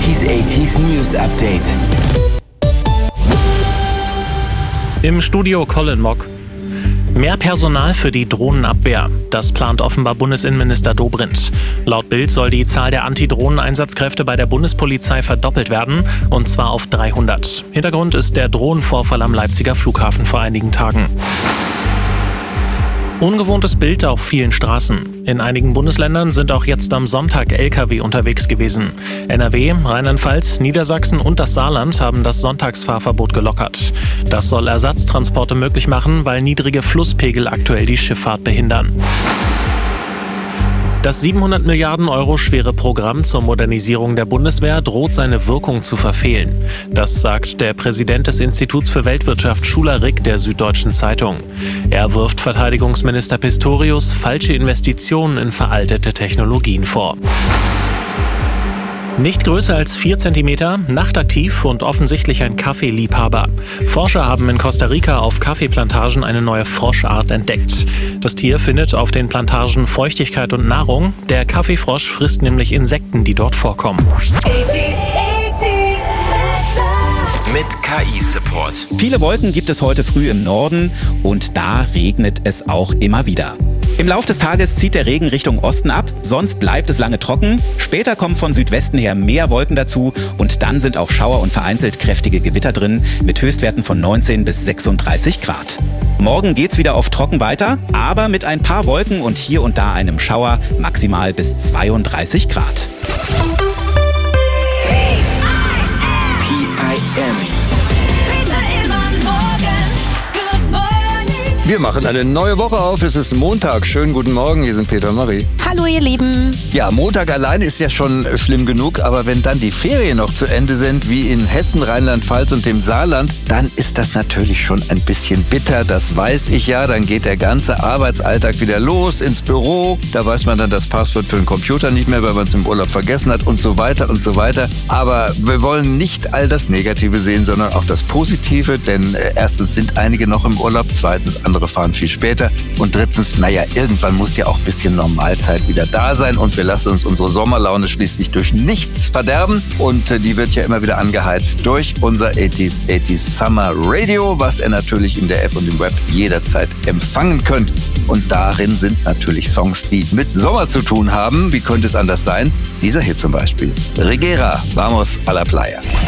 80s News Update. Im Studio Colin Mock. Mehr Personal für die Drohnenabwehr. Das plant offenbar Bundesinnenminister Dobrindt. Laut Bild soll die Zahl der Antidrohnen-Einsatzkräfte bei der Bundespolizei verdoppelt werden, und zwar auf 300. Hintergrund ist der Drohnenvorfall am Leipziger Flughafen vor einigen Tagen. Ungewohntes Bild auf vielen Straßen. In einigen Bundesländern sind auch jetzt am Sonntag Lkw unterwegs gewesen. NRW, Rheinland-Pfalz, Niedersachsen und das Saarland haben das Sonntagsfahrverbot gelockert. Das soll Ersatztransporte möglich machen, weil niedrige Flusspegel aktuell die Schifffahrt behindern. Das 700 Milliarden Euro schwere Programm zur Modernisierung der Bundeswehr droht seine Wirkung zu verfehlen. Das sagt der Präsident des Instituts für Weltwirtschaft Schuler-Rick der Süddeutschen Zeitung. Er wirft Verteidigungsminister Pistorius falsche Investitionen in veraltete Technologien vor. Nicht größer als 4 cm, nachtaktiv und offensichtlich ein Kaffeeliebhaber. Forscher haben in Costa Rica auf Kaffeeplantagen eine neue Froschart entdeckt. Das Tier findet auf den Plantagen Feuchtigkeit und Nahrung. Der Kaffeefrosch frisst nämlich Insekten, die dort vorkommen. Mit KI-Support. Viele Wolken gibt es heute früh im Norden und da regnet es auch immer wieder. Im Lauf des Tages zieht der Regen Richtung Osten ab, sonst bleibt es lange trocken. Später kommen von Südwesten her mehr Wolken dazu und dann sind auch Schauer und vereinzelt kräftige Gewitter drin mit Höchstwerten von 19 bis 36 Grad. Morgen geht's wieder auf trocken weiter, aber mit ein paar Wolken und hier und da einem Schauer, maximal bis 32 Grad. Wir machen eine neue Woche auf. Es ist Montag. Schönen guten Morgen. Hier sind Peter und Marie. Hallo, ihr Lieben. Ja, Montag allein ist ja schon schlimm genug. Aber wenn dann die Ferien noch zu Ende sind, wie in Hessen, Rheinland-Pfalz und dem Saarland, dann ist das natürlich schon ein bisschen bitter. Das weiß ich ja. Dann geht der ganze Arbeitsalltag wieder los ins Büro. Da weiß man dann das Passwort für den Computer nicht mehr, weil man es im Urlaub vergessen hat und so weiter und so weiter. Aber wir wollen nicht all das Negative sehen, sondern auch das Positive. Denn erstens sind einige noch im Urlaub. Zweitens, andere fahren viel später. Und drittens, irgendwann muss ja auch ein bisschen Normalzeit wieder da sein. Und wir lassen uns unsere Sommerlaune schließlich durch nichts verderben. Und die wird ja immer wieder angeheizt durch unser 80s Summer Radio, was ihr natürlich in der App und im Web jederzeit empfangen könnt. Und darin sind natürlich Songs, die mit Sommer zu tun haben. Wie könnte es anders sein? Dieser hier zum Beispiel. Rigera, vamos a la playa.